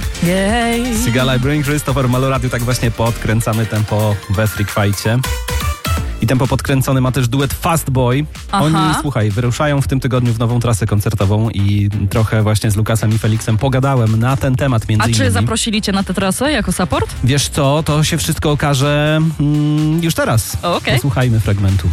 Jej. Sigala i Brain, Christopher Maloradiu, tak właśnie podkręcamy tempo we Freak Fightie. I tempo podkręcony ma też duet Fast Boy. Aha. Oni, słuchaj, wyruszają w tym tygodniu w nową trasę koncertową i trochę właśnie z Lukasem i Felixem pogadałem na ten temat między A innymi. czy zaprosili cię na tę trasę jako support? Wiesz co, to się wszystko okaże już teraz. Okej. Posłuchajmy fragmentu.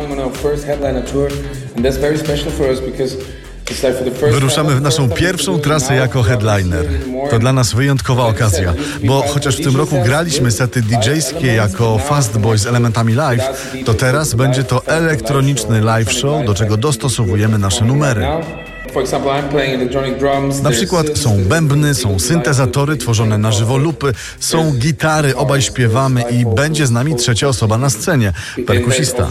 Wyruszamy w naszą pierwszą trasę jako headliner. To dla nas wyjątkowa okazja, bo chociaż w tym roku graliśmy sety DJ-skie jako Fast Boy z elementami live, to teraz będzie to elektroniczny live show, do czego dostosowujemy nasze numery. Na przykład są bębny, są syntezatory tworzone na żywo, lupy, są gitary, obaj śpiewamy i będzie z nami trzecia osoba na scenie, perkusista.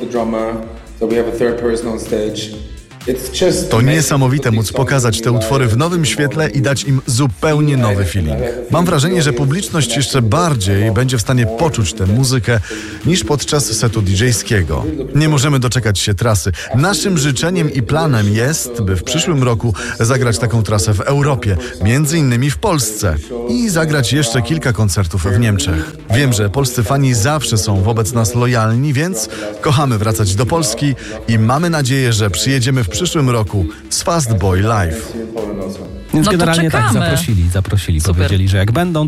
To niesamowite móc pokazać te utwory w nowym świetle i dać im zupełnie nowy feeling. Mam wrażenie, że publiczność jeszcze bardziej będzie w stanie poczuć tę muzykę niż podczas setu DJ-skiego. Nie możemy doczekać się trasy. Naszym życzeniem i planem jest, by w przyszłym roku zagrać taką trasę w Europie, między innymi w Polsce i zagrać jeszcze kilka koncertów w Niemczech. Wiem, że polscy fani zawsze są wobec nas lojalni, więc kochamy wracać do Polski i mamy nadzieję, że przyjedziemy w przyszłym roku z Fast Boy Live. Więc No to generalnie tak, czekamy. zaprosili. Super. Powiedzieli, że jak będą,